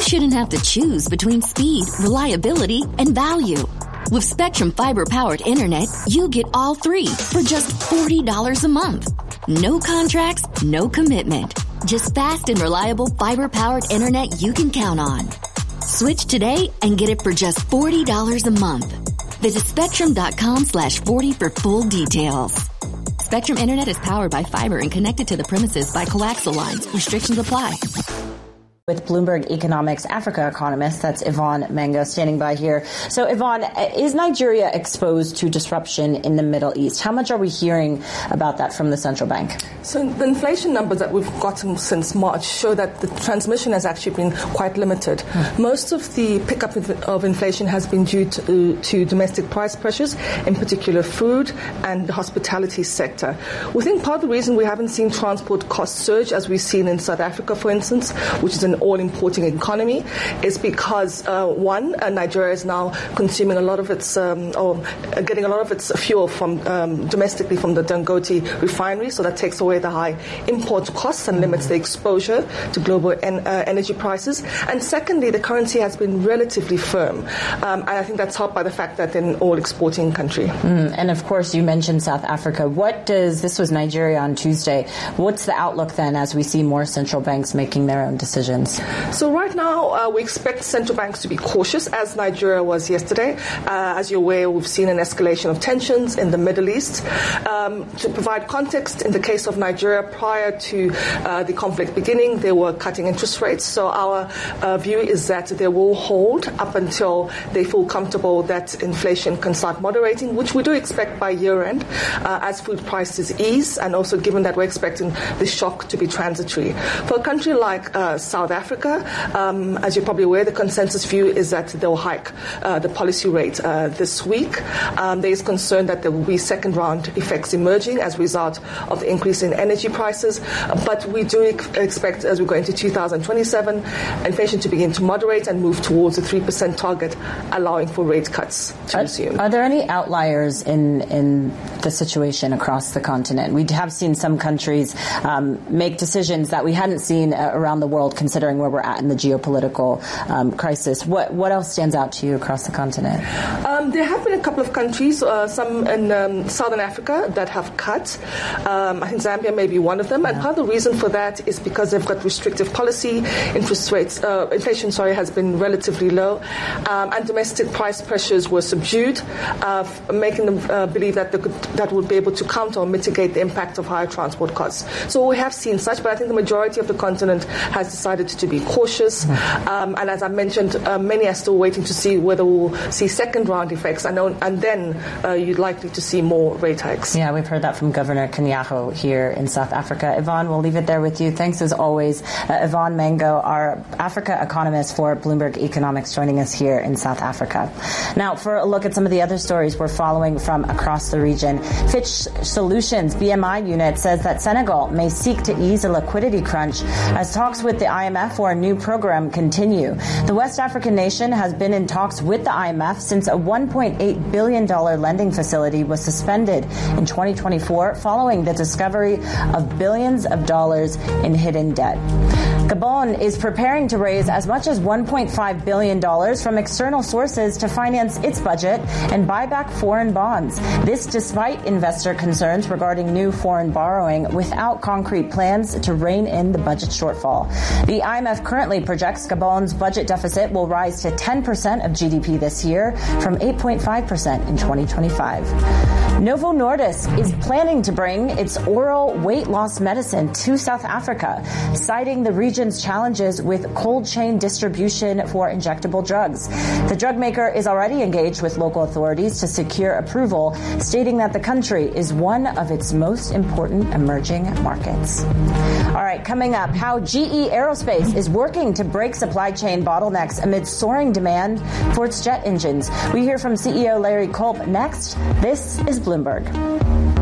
shouldn't have to choose between speed, reliability, and value. With Spectrum Fiber-powered internet, you get all three for just $40 a month. No contracts, no commitment. Just fast and reliable fiber-powered internet you can count on. Switch today and get it for just $40 a month. Visit Spectrum.com/40 for full details. Spectrum Internet is powered by fiber and connected to the premises by coaxial lines. Restrictions apply. With Bloomberg Economics Africa economist, that's Yvonne Mango standing by here. So Yvonne, is Nigeria exposed to disruption in the Middle East? How much are we hearing about that from the central bank? So the inflation numbers that we've gotten since March show that the transmission has actually been quite limited. Most of the pickup of inflation has been due to domestic price pressures, in particular food and the hospitality sector. We think part of the reason we haven't seen transport costs surge as we've seen in South Africa, for instance, which is an all-importing economy, is because Nigeria is now consuming a lot of its or getting a lot of its fuel from domestically from the Dangote refinery, so that takes away the high import costs and limits the exposure to global energy prices. And secondly, the currency has been relatively firm, and I think that's helped by the fact that they're an all-exporting country. And of course, you mentioned South Africa. This was Nigeria on Tuesday. What's the outlook then as we see more central banks making their own decisions? So right now, we expect central banks to be cautious, as Nigeria was yesterday. As you're aware, we've seen an escalation of tensions in the Middle East. To provide context, in the case of Nigeria, prior to the conflict beginning, they were cutting interest rates. So our view is that they will hold up until they feel comfortable that inflation can start moderating, which we do expect by year-end, as food prices ease, and also given that we're expecting the shock to be transitory. For a country like South Africa, as you're probably aware, the consensus view is that they'll hike the policy rate this week. There is concern that there will be second-round effects emerging as a result of the increase in energy prices. But we do expect, as we go into 2027, inflation to begin to moderate and move towards the 3% target, allowing for rate cuts to resume. Are there any outliers in the situation across the continent? We have seen some countries make decisions that we hadn't seen around the world, considering where we're at in the geopolitical crisis. What else stands out to you across the continent? There have been a couple of countries, some in Southern Africa, that have cut. I think Zambia may be one of them. And part of the reason for that is because they've got restrictive policy. Inflation has been relatively low. And domestic price pressures were subdued, making them believe that that would be able to counter or mitigate the impact of higher transport costs. So we have seen such, but I think the majority of the continent has decided to be cautious. And as I mentioned, many are still waiting to see whether we'll see second-round effects, and then you're likely to see more rate hikes. Yeah, we've heard that from Governor Kenyatta here in South Africa. Yvonne, we'll leave it there with you. Thanks as always. Yvonne Mango, our Africa economist for Bloomberg Economics, joining us here in South Africa. Now, for a look at some of the other stories we're following from across the region, Fitch Solutions BMI unit says that Senegal may seek to ease a liquidity crunch as talks with the IMF for a new program continue. The West African nation has been in talks with the IMF since a $1.8 billion lending facility was suspended in 2024 following the discovery of billions of dollars in hidden debt. Gabon is preparing to raise as much as $1.5 billion from external sources to finance its budget and buy back foreign bonds. This despite investor concerns regarding new foreign borrowing without concrete plans to rein in the budget shortfall. The IMF currently projects Gabon's budget deficit will rise to 10% of GDP this year from 8.5% in 2025. Novo Nordisk is planning to bring its oral weight loss medicine to South Africa, citing the region's challenges with cold chain distribution for injectable drugs. The drug maker is already engaged with local authorities to secure approval, stating that the country is one of its most important emerging markets. All right, coming up, how GE Aerospace is working to break supply chain bottlenecks amid soaring demand for its jet engines. We hear from CEO Larry Culp next. This is Bloomberg.